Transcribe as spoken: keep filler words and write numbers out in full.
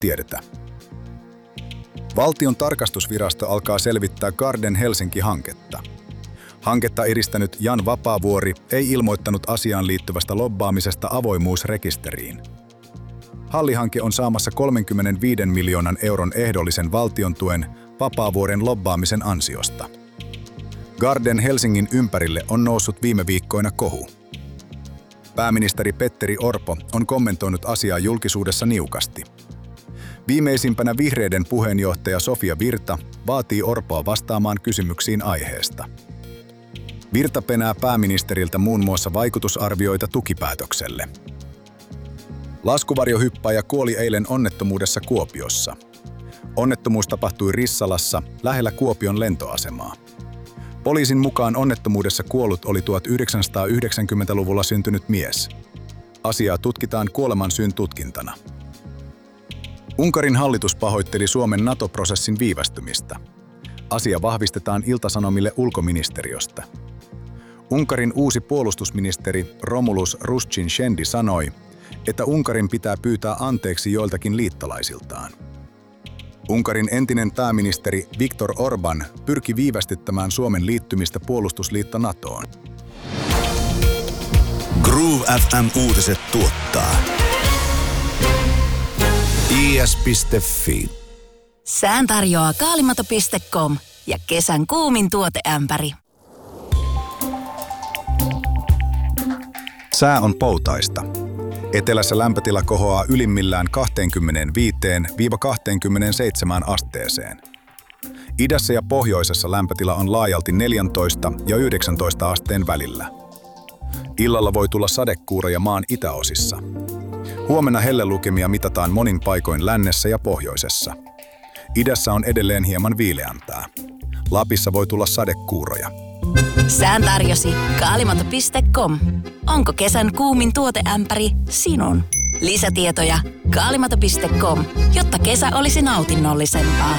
tiedetä. Valtion tarkastusvirasto alkaa selvittää Garden Helsinki-hanketta. Hanketta edistänyt Jan Vapaavuori ei ilmoittanut asiaan liittyvästä lobbaamisesta avoimuusrekisteriin. Hallihanke on saamassa kolmekymmentäviisi miljoonan euron ehdollisen valtion tuen Vapaavuoren lobbaamisen ansiosta. Garden Helsingin ympärille on noussut viime viikkoina kohu. Pääministeri Petteri Orpo on kommentoinut asiaa julkisuudessa niukasti. Viimeisimpänä vihreiden puheenjohtaja Sofia Virta vaatii Orpoa vastaamaan kysymyksiin aiheesta. Virta penää pääministeriltä muun muassa vaikutusarvioita tukipäätökselle. Laskuvarjohyppääjä kuoli eilen onnettomuudessa Kuopiossa. Onnettomuus tapahtui Rissalassa, lähellä Kuopion lentoasemaa. Poliisin mukaan onnettomuudessa kuollut oli tuhatyhdeksänsataayhdeksänkymmentäluvulla syntynyt mies. Asiaa tutkitaan kuolemansyyn tutkintana. Unkarin hallitus pahoitteli Suomen NATO-prosessin viivästymistä. Asia vahvistetaan Ilta-Sanomille ulkoministeriöstä. Unkarin uusi puolustusministeri Romulus Ruscin-Shendi sanoi, että Unkarin pitää pyytää anteeksi joiltakin liittolaisiltaan. Unkarin entinen pääministeri Viktor Orbán pyrki viivästyttämään Suomen liittymistä puolustusliitto NATOon. Groove F M-uutiset tuottaa I S piste F I. Sään tarjoaa kaalimato piste com ja kesän kuumin tuoteämpäri. Sää on poutaista. Etelässä lämpötila kohoaa ylimmillään kaksikymmentäviisi kaksikymmentäseitsemän asteeseen. Idässä ja pohjoisessa lämpötila on laajalti neljätoista ja yhdeksäntoista asteen välillä. Illalla voi tulla sadekuuroja maan itäosissa. Huomenna hellelukemia mitataan monin paikoin lännessä ja pohjoisessa. Idässä on edelleen hieman viileämpää. Lapissa voi tulla sadekuuroja. Sään tarjosi kaalimato piste com. Onko kesän kuumin tuoteämpäri sinun? Lisätietoja kaalimato piste com, jotta kesä olisi nautinnollisempaa.